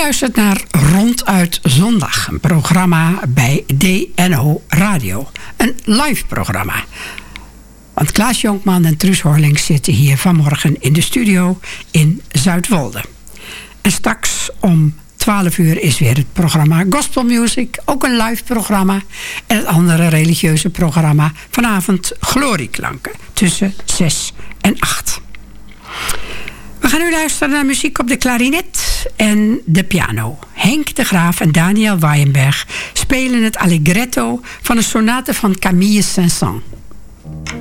luistert naar Ronduit Zondag, een programma bij DNO Radio. Een live programma. Want Klaas Jonkman en Truus Horling zitten hier vanmorgen in de studio in Zuidwolde. En straks om 12 uur is weer het programma Gospel Music, ook een live programma. En het andere religieuze programma vanavond Glorieklanken, tussen 6 en 8. We gaan nu luisteren naar muziek op de klarinet en de piano. Henk de Graaf en Daniel Weyenberg spelen het allegretto van een sonate van Camille Saint-Saëns.